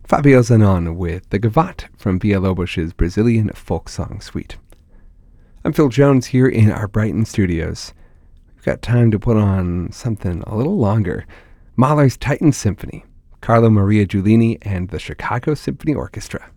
Fabio Zanon with the Gavotte from Villalobos's Brazilian folk song suite. I'm Phil Jones here in our Brighton studios. We've got time to put on something a little longer. Mahler's Titan Symphony, Carlo Maria Giulini and the Chicago Symphony Orchestra.